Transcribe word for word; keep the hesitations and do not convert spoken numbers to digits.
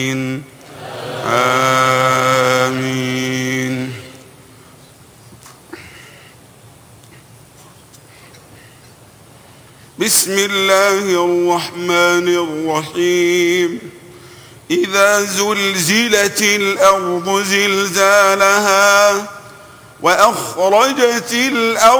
آمين. بسم الله الرحمن الرحيم. إذا زلزلت الأرض زلزالها وأخرجت الأرض